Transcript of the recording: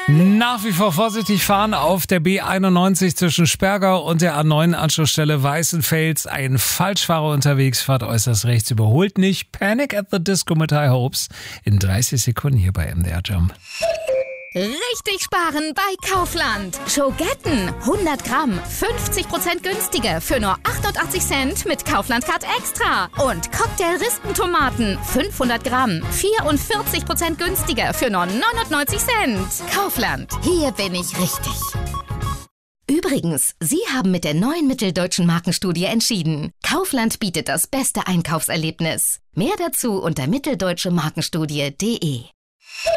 Nach wie vor vorsichtig fahren auf der B91 zwischen Sperrgau und der A9 Anschlussstelle Weißenfels. Ein Falschfahrer unterwegs, fahrt äußerst rechts, überholt nicht. Panic at the Disco mit High Hopes in 30 Sekunden hier bei MDR Jump. Richtig sparen bei Kaufland. Schogetten 100 Gramm, 50% günstiger für nur 88 Cent mit Kaufland Card Extra. Und Cocktail-Rispentomaten 500 Gramm, 44% günstiger für nur 99 Cent. Kaufland, hier bin ich richtig. Übrigens, Sie haben mit der neuen Mitteldeutschen Markenstudie entschieden. Kaufland bietet das beste Einkaufserlebnis. Mehr dazu unter mitteldeutschemarkenstudie.de.